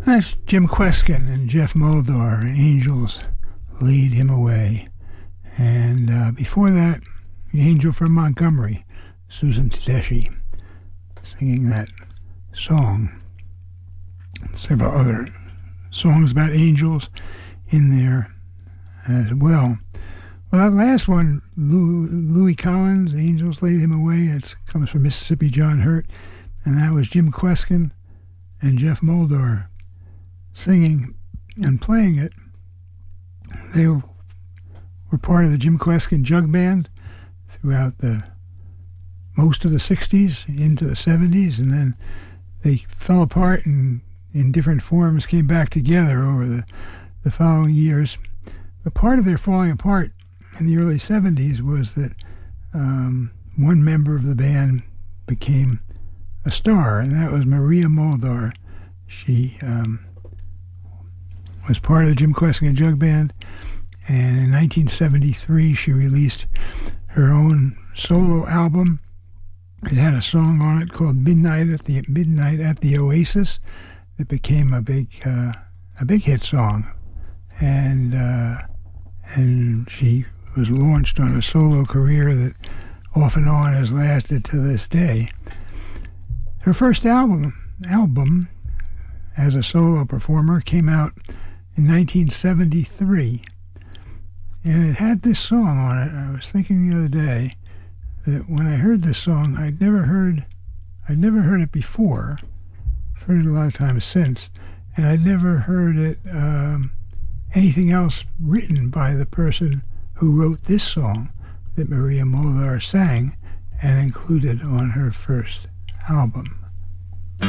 That's Jim Kweskin and Jeff Moldor, Angels Lead Him Away. And before that, the Angel from Montgomery, Susan Tedeschi, singing that song. Several other songs about angels in there as well. Well, that last one, Louis Collins, Angels Laid Him Away, it comes from Mississippi John Hurt, and that was Jim Kweskin and Jeff Moldor singing and playing it. They were part of the Jim Kweskin Jug Band throughout most of the 60s into the 70s, and then they fell apart and in different forms came back together over the following years. But part of their falling apart in the early 70s was that one member of the band became a star, and that was Maria Muldaur. She was part of the Jim Kweskin Jug Band, and in 1973 she released her own solo album. It had a song on it called Midnight at the Oasis that became a big hit song, and she was launched on a solo career that off and on has lasted to this day. Her first album as a solo performer came out in 1973, and it had this song on it. I was thinking the other day that when I heard this song, I'd never heard it before. I've heard it a lot of times since, and I'd never heard it anything else written by the person who wrote this song that Maria Muldaur sang and included on her first album.